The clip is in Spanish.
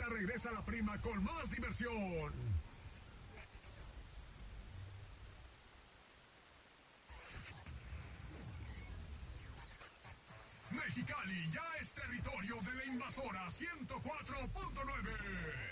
Ahorita regresa la prima con más diversión. Mexicali ya es territorio de la invasora 104.9.